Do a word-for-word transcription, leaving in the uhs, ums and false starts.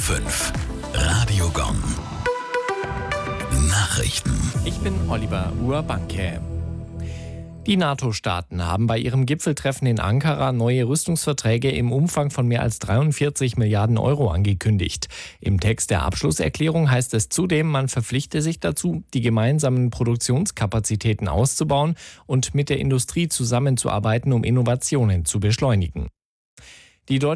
fünf. Radiogon. Nachrichten. Ich bin Oliver Urbanke. Die NATO-Staaten haben bei ihrem Gipfeltreffen in Ankara neue Rüstungsverträge im Umfang von mehr als dreiundvierzig Milliarden Euro angekündigt. Im Text der Abschlusserklärung heißt es zudem, man verpflichte sich dazu, die gemeinsamen Produktionskapazitäten auszubauen und mit der Industrie zusammenzuarbeiten, um Innovationen zu beschleunigen. Die